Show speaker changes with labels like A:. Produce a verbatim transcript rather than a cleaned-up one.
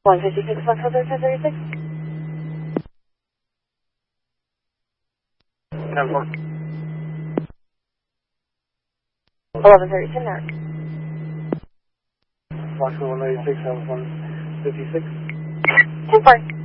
A: one fifty-six, one thirty-six.
B: ten four.
A: eleven thirty-two, Mark.
B: Foxtrot one ninety-six, one fifty-six.
A: ten four.